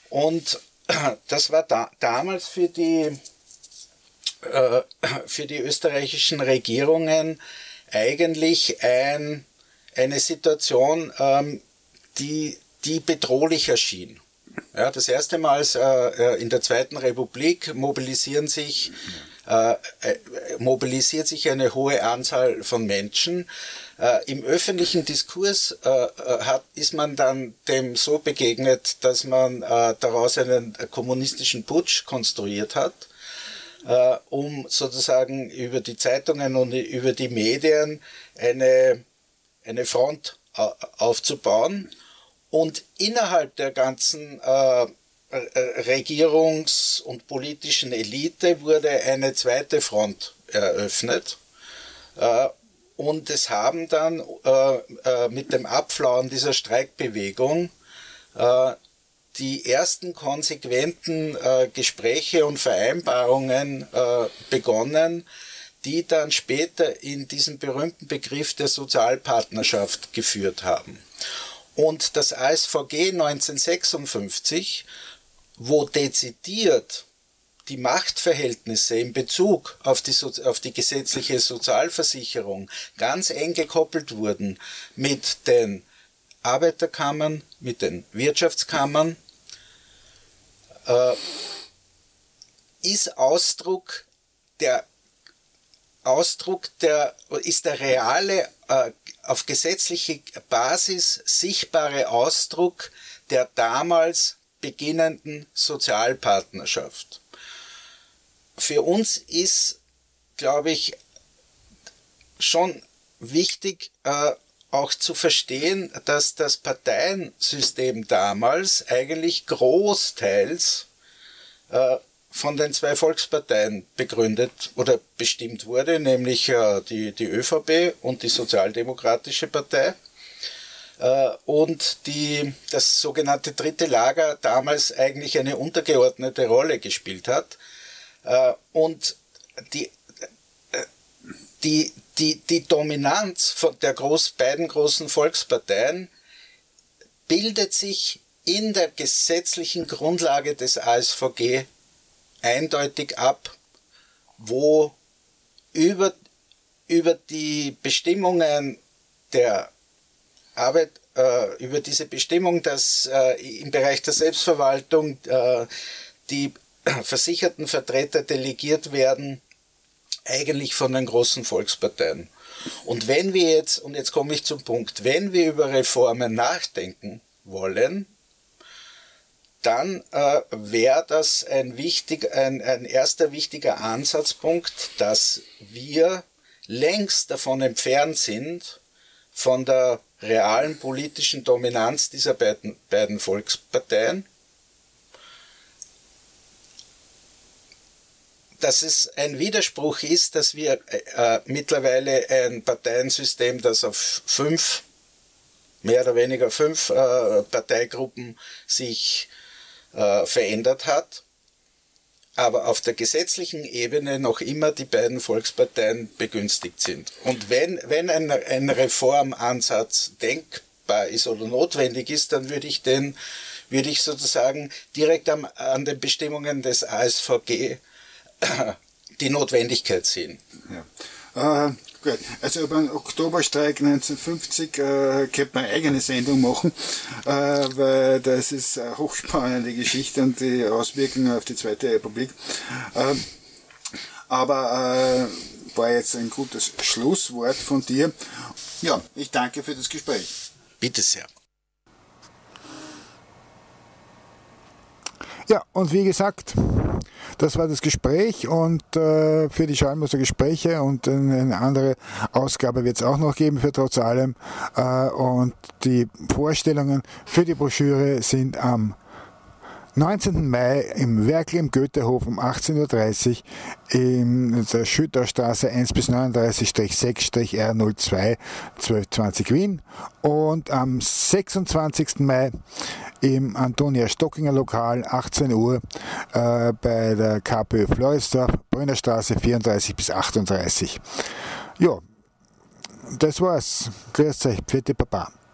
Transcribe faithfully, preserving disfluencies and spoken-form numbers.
Und das war da, damals für die, äh, für die österreichischen Regierungen eigentlich ein, eine Situation, ähm, die, die bedrohlich erschien. Ja, das erste Mal äh, in der Zweiten Republik mobilisieren sich, äh, äh, mobilisiert sich eine hohe Anzahl von Menschen. Äh, Im öffentlichen Diskurs äh, hat, ist man dann dem so begegnet, dass man äh, daraus einen kommunistischen Putsch konstruiert hat, äh, um sozusagen über die Zeitungen und über die Medien eine, eine Front äh, aufzubauen. Und innerhalb der ganzen äh, Regierungs- und politischen Elite wurde eine zweite Front eröffnet. Äh, und es haben dann äh, äh, mit dem Abflauen dieser Streikbewegung äh, die ersten konsequenten äh, Gespräche und Vereinbarungen äh, begonnen, die dann später in diesen berühmten Begriff der Sozialpartnerschaft geführt haben. Und das A S V G neunzehnhundertsechsundfünfzig, wo dezidiert die Machtverhältnisse in Bezug auf die, so auf die gesetzliche Sozialversicherung ganz eng gekoppelt wurden mit den Arbeiterkammern, mit den Wirtschaftskammern, äh, ist Ausdruck der Ausdruck der, ist der reale, äh, auf gesetzliche Basis sichtbare Ausdruck der damals beginnenden Sozialpartnerschaft. Für uns ist, glaube ich, schon wichtig, äh, auch zu verstehen, dass das Parteiensystem damals eigentlich großteils äh, von den zwei Volksparteien begründet oder bestimmt wurde, nämlich äh, die, die ÖVP und die Sozialdemokratische Partei. Äh, und die, das sogenannte dritte Lager damals eigentlich eine untergeordnete Rolle gespielt hat. Äh, und die, äh, die, die, die Dominanz von der groß, beiden großen Volksparteien bildet sich in der gesetzlichen Grundlage des A S V G eindeutig ab, wo über, über die Bestimmungen der Arbeit, äh, über diese Bestimmung, dass äh, im Bereich der Selbstverwaltung äh, die versicherten Vertreter delegiert werden, eigentlich von den großen Volksparteien. Und wenn wir jetzt, und jetzt komme ich zum Punkt, wenn wir über Reformen nachdenken wollen, dann äh, wäre das ein, wichtig, ein, ein erster wichtiger Ansatzpunkt, dass wir längst davon entfernt sind, von der realen politischen Dominanz dieser beiden, beiden Volksparteien, dass es ein Widerspruch ist, dass wir äh, mittlerweile ein Parteiensystem, das auf fünf, mehr oder weniger fünf äh, Parteigruppen sich äh, verändert hat, aber auf der gesetzlichen Ebene noch immer die beiden Volksparteien begünstigt sind. Und wenn, wenn ein, ein Reformansatz denkbar ist oder notwendig ist, dann würde ich den, würde ich sozusagen direkt am, an den Bestimmungen des A S V G die Notwendigkeit sehen. Ja. Äh, gut. Also über den Oktoberstreik neunzehnhundertfünfzig äh, könnte man eine eigene Sendung machen, äh, weil das ist eine hochspannende Geschichte und die Auswirkungen auf die Zweite Republik. Äh, aber äh, war jetzt ein gutes Schlusswort von dir. Ja, ich danke für das Gespräch. Bitte sehr. Ja, und wie gesagt, das war das Gespräch und äh, für die Schallmoser Gespräche und eine andere Ausgabe wird es auch noch geben für Trotz allem. Äh, und die Vorstellungen für die Broschüre sind am neunzehnten Mai im Werkl im Goethehof um achtzehn Uhr dreißig in der Schütterstraße eins bis neununddreißig sechs R null zwei zwölf zwanzig Wien und am sechsundzwanzigsten Mai im Antonia Stockinger Lokal achtzehn Uhr äh, bei der KPÖ Floridsdorf, Brünnerstraße vierunddreißig bis achtunddreißig. Ja, das war's. Grüß euch, Pfiat Baba.